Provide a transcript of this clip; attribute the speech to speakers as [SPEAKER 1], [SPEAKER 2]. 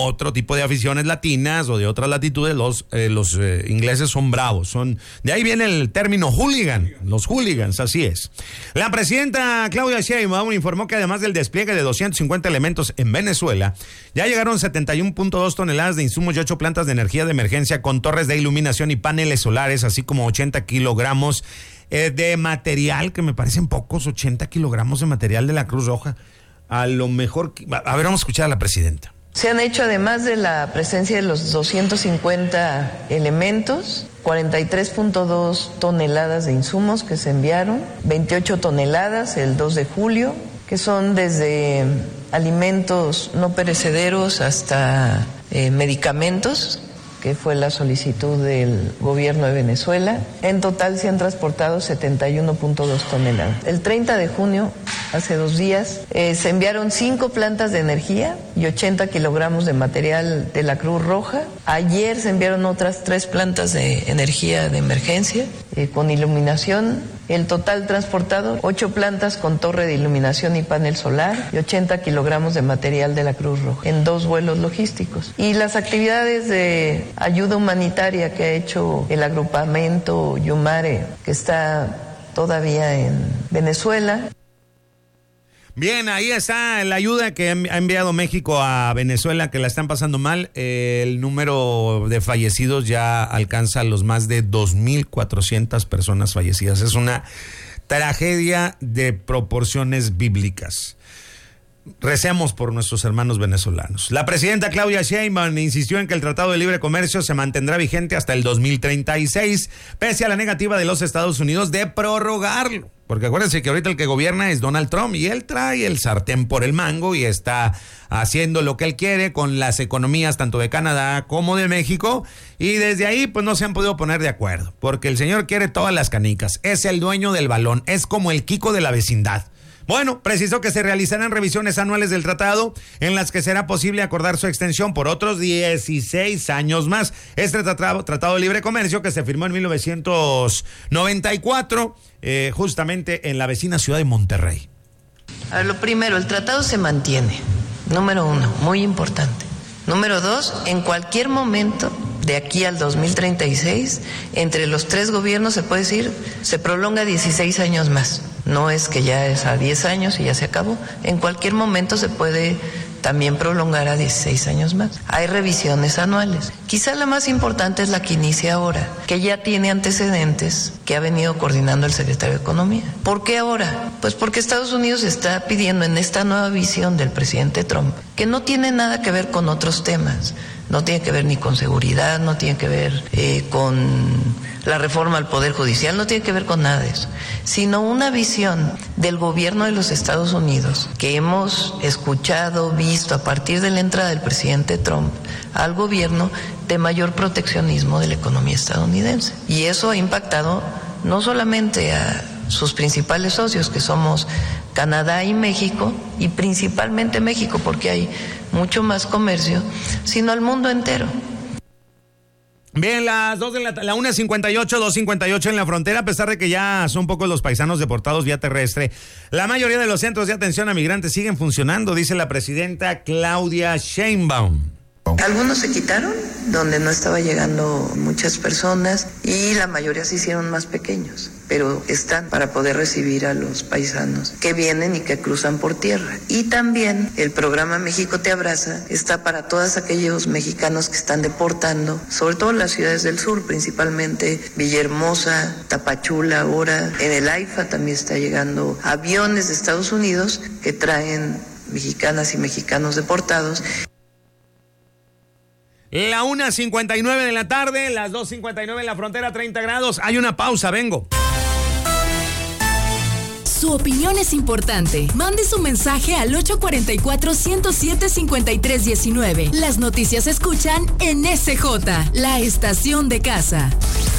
[SPEAKER 1] otro tipo de aficiones latinas o de otras latitudes, los ingleses son bravos. De ahí viene el término hooligan, los hooligans, así es. La presidenta Claudia Sheinbaum informó que además del despliegue de 250 elementos en Venezuela, ya llegaron 71.2 toneladas de insumos y 8 plantas de energía de emergencia con torres de iluminación y paneles solares, así como 80 kilogramos de material, que me parecen pocos, 80 kilogramos de material de la Cruz Roja. A lo mejor, a ver, vamos a escuchar a la presidenta.
[SPEAKER 2] Se han hecho, además de la presencia de los 250 elementos, 43.2 toneladas de insumos que se enviaron, 28 toneladas el 2 de julio, que son desde alimentos no perecederos hasta medicamentos, que fue la solicitud del gobierno de Venezuela. En total se han transportado 71.2 toneladas. El 30 de junio, hace 2 días, se enviaron 5 plantas de energía y 80 kilogramos de material de la Cruz Roja. Ayer se enviaron otras 3 plantas de energía de emergencia con iluminación. El total transportado, 8 plantas con torre de iluminación y panel solar y 80 kilogramos de material de la Cruz Roja en 2 vuelos logísticos. Y las actividades de ayuda humanitaria que ha hecho el agrupamiento Yumare, que está todavía en Venezuela.
[SPEAKER 1] Bien, ahí está la ayuda que ha enviado México a Venezuela, que la están pasando mal. El número de fallecidos ya alcanza los más de 2,400 personas fallecidas. Es una tragedia de proporciones bíblicas. Recemos por nuestros hermanos venezolanos. La presidenta Claudia Sheinbaum insistió en que el Tratado de Libre Comercio se mantendrá vigente hasta el 2036, pese a la negativa de los Estados Unidos de prorrogarlo. Porque acuérdense que ahorita el que gobierna es Donald Trump y él trae el sartén por el mango y está haciendo lo que él quiere con las economías tanto de Canadá como de México, y desde ahí pues no se han podido poner de acuerdo, porque el señor quiere todas las canicas, es el dueño del balón, es como el Kiko de la vecindad. Bueno, precisó que se realizarán revisiones anuales del tratado en las que será posible acordar su extensión por otros 16 años más. Este tratado de libre comercio que se firmó en 1994, justamente en la vecina ciudad de Monterrey.
[SPEAKER 2] A ver, lo primero, el tratado se mantiene. Número 1, muy importante. Número 2, en cualquier momento de aquí al 2036, entre los 3 gobiernos se puede decir, se prolonga 16 años más. No es que ya es a 10 años y ya se acabó. En cualquier momento se puede también prolongar a 16 años más. Hay revisiones anuales. Quizá la más importante es la que inicia ahora, que ya tiene antecedentes que ha venido coordinando el secretario de Economía. ¿Por qué ahora? Pues porque Estados Unidos está pidiendo en esta nueva visión del presidente Trump, que no tiene nada que ver con otros temas. No tiene que ver ni con seguridad, no tiene que ver con la reforma al Poder Judicial, no tiene que ver con nada de eso, sino una visión del gobierno de los Estados Unidos que hemos escuchado, visto a partir de la entrada del presidente Trump al gobierno, de mayor proteccionismo de la economía estadounidense. Y eso ha impactado no solamente a sus principales socios, que somos Canadá y México, y principalmente México, porque hay mucho más comercio, sino al mundo entero.
[SPEAKER 1] Bien, la 1:58, 2:58 en la frontera, a pesar de que ya son pocos los paisanos deportados vía terrestre, la mayoría de los centros de atención a migrantes siguen funcionando, dice la presidenta Claudia Sheinbaum.
[SPEAKER 2] Algunos se quitaron, donde no estaba llegando muchas personas, y la mayoría se hicieron más pequeños, pero están para poder recibir a los paisanos que vienen y que cruzan por tierra. Y también el programa México Te Abraza está para todos aquellos mexicanos que están deportando, sobre todo en las ciudades del sur, principalmente Villahermosa, Tapachula ahora. En el AIFA también está llegando aviones de Estados Unidos que traen mexicanas y mexicanos deportados.
[SPEAKER 1] La 1:59 de la tarde, las 2:59 en la frontera, 30 grados. Hay una pausa, vengo.
[SPEAKER 3] Su opinión es importante. Mande su mensaje al 844-107-5319. Las noticias se escuchan en SJ, la estación de casa.